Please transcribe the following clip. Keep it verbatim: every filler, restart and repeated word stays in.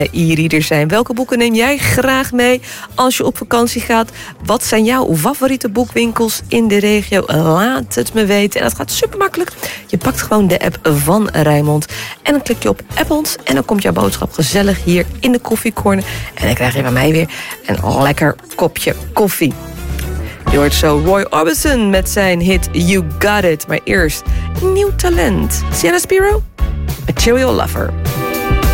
e-readers zijn. Welke boeken neem jij graag mee als je op vakantie gaat? Wat zijn jouw favoriete boekwinkels in de regio? Laat het me weten. En dat gaat super makkelijk. Je pakt gewoon de app van Rijnmond en dan klik je op App ons en dan komt jouw boodschap gezellig hier in de koffiecorner. En dan krijg je bij mij weer een lekker kopje koffie. Je hoort zo Roy Orbison met zijn hit You Got It. Maar eerst nieuw talent. Sienna Spiro, Material Lover.